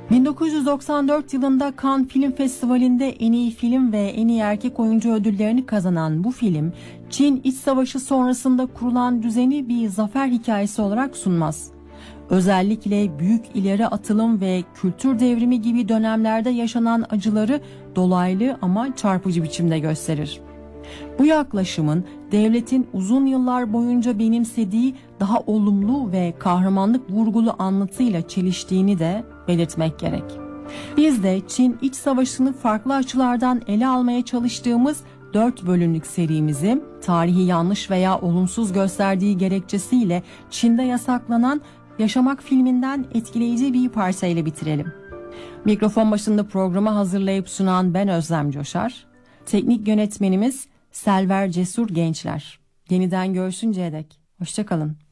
1994 yılında Cannes Film Festivali'nde en iyi film ve en iyi erkek oyuncu ödüllerini kazanan bu film, Çin İç Savaşı sonrasında kurulan düzeni bir zafer hikayesi olarak sunmaz. Özellikle büyük ileri atılım ve kültür devrimi gibi dönemlerde yaşanan acıları dolaylı ama çarpıcı biçimde gösterir. Bu yaklaşımın devletin uzun yıllar boyunca benimsediği daha olumlu ve kahramanlık vurgulu anlatıyla çeliştiğini de belirtmek gerek. Biz de Çin İç Savaşı'nı farklı açılardan ele almaya çalıştığımız 4 bölümlük serimizi tarihi yanlış veya olumsuz gösterdiği gerekçesiyle Çin'de yasaklanan Yaşamak filminden etkileyici bir parçayla bitirelim. Mikrofon başında programı hazırlayıp sunan ben Özlem Coşar, teknik yönetmenimiz Selver Cesur Gençler. Yeniden görüşünceye dek hoşça kalın.